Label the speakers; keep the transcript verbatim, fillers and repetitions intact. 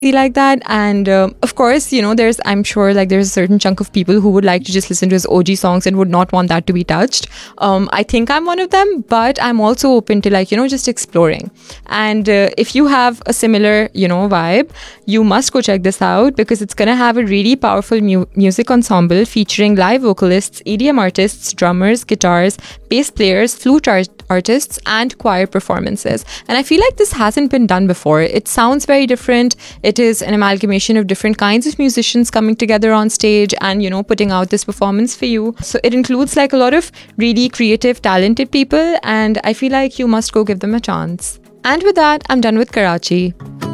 Speaker 1: like that. And um, of course, you know, there's, I'm sure, like there's a certain chunk of people who would like to just listen to his O G songs and would not want that to be touched. Um, I think I'm one of them, but I'm also open to, like, you know, just exploring. And uh, if you have a similar, you know, vibe, you must go check this out, because it's going to have a really powerful mu- music ensemble featuring live vocalists, E D M artists, drummers, guitars, bass players, flute art- artists, and choir performances. And I feel like this hasn't been done before. It sounds very different. It is an amalgamation of different kinds of musicians coming together on stage and, you know, putting out this performance for you. So it includes like a lot of really creative, talented people, and I feel like you must go give them a chance. And with that, I'm done with Karachi.